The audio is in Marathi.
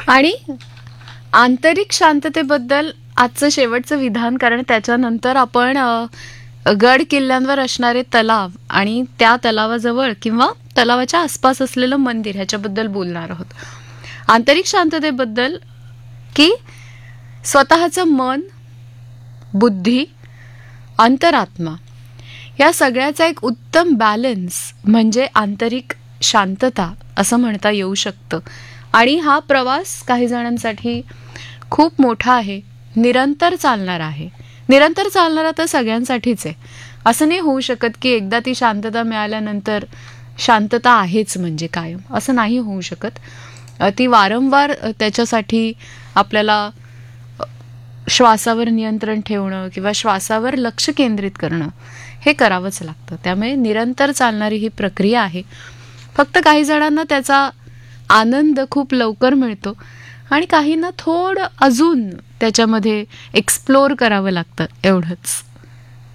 आणि आंतरिक शांततेबद्दल आजचं शेवटचं विधान, कारण त्याच्यानंतर आपण गड किल्ल्यांवर असणारे तलाव आणि त्या तलावाजवळ किंवा तलावाच्या आसपास असलेलं मंदिर ह्याच्याबद्दल बोलणार आहोत. आंतरिक शांततेबद्दल की स्वतःचं मन, बुद्धी, अंतरात्मा या सगळ्याचा एक उत्तम बॅलन्स म्हणजे आंतरिक शांतता असं म्हणता येऊ शकतं. आणि हा प्रवास काही जणांसाठी खूप मोठा आहे, निरंतर चालणारा आहे. निरंतर चालणारा तर सगळ्यांसाठीच आहे. असं नाही होऊ शकत की एकदा ती शांतता मिळाल्यानंतर शांतता आहेच म्हणजे कायम, असं नाही होऊ शकत. ती वारंवार त्याच्यासाठी आपल्याला श्वासावर नियंत्रण ठेवणं किंवा श्वासावर लक्ष केंद्रित करणं हे करावंच लागतं. त्यामुळे निरंतर चालणारी ही प्रक्रिया आहे. फक्त काही जणांना त्याचा आनंद खूप लवकर मिळतो आणि काहींना थोडं अजून त्याच्यामध्ये एक्सप्लोर करावं लागतं, एवढंच.